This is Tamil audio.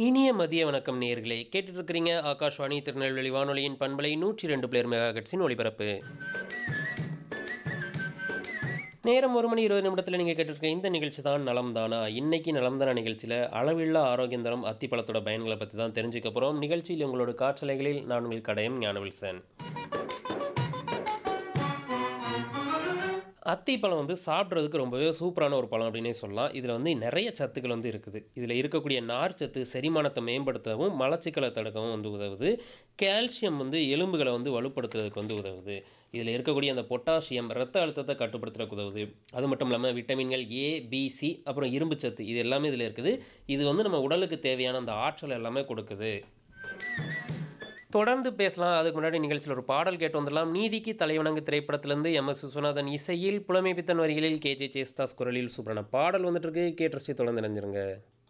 இனிய மதிய வணக்கம் நேயர்களே கேட்டுட்டு இருக்கிறீங்க ஆகாஷ்வாணி திருநெல்வேலி வானொலியின் பண்பலை 102 மெகாஹெட்ஸின் ஒளிபரப்பு. நேரம் 1 மணி 20 நிமிடத்தில் நீங்கள் கேட்டுருக்க இந்த நிகழ்ச்சி தான் நலம் தானா. இன்னைக்கு நலம் தானா நிகழ்ச்சியில் அளவில்லா ஆரோக்கியம் தரும் அத்திப்பழத்தோட பயன்களை பற்றி தான் தெரிஞ்சுக்க போகிறோம். நிகழ்ச்சியில் உங்களோட காற்றலைகளில் நான் உங்கள் கடையம் ஞானவில்சன். அத்திப்பழம் வந்து சாப்பிட்றதுக்கு ரொம்பவே சூப்பரான ஒரு பழம் அப்படின்னே சொல்லலாம். இதில் வந்து நிறைய சத்துக்கள் வந்து இருக்குது. இதில் இருக்கக்கூடிய நார் சத்து செரிமானத்தை மேம்படுத்தவும் மலச்சிக்கலை தடுக்கவும் வந்து உதவுது. கால்சியம் வந்து எலும்புகளை வந்து வலுப்படுத்துறதுக்கு வந்து உதவுது. இதில் இருக்கக்கூடிய அந்த பொட்டாசியம் இரத்த அழுத்தத்தை கட்டுப்படுத்துறதுக்கு உதவுது. அது மட்டும் இல்லாமல் விட்டமின்கள் ஏ, பி, சி, அப்புறம் இரும்பு சத்து இது எல்லாமே இதில் இருக்குது. இது வந்து நம்ம உடலுக்கு தேவையான அந்த ஆற்றல் எல்லாமே கொடுக்குது. தொடர்ந்து பேசலாம். அதுக்கு முன்னாடி நிகழ்ச்சியில் ஒரு பாடல் கேட்டு வந்துடலாம். நீதிக்கு தலைவணங்கு திரைப்படத்திலிருந்து எம்.எஸ். விஸ்வநாதன் இசையில் புலமை பித்தன் வரிகளில் கே.ஜே. ஜேசுதாஸ் குரலில் சூப்பரான பாடல் வந்துட்டு இருக்கு. கேட்டு ரசித்து தொடர்ந்து இணைஞ்சிருங்க.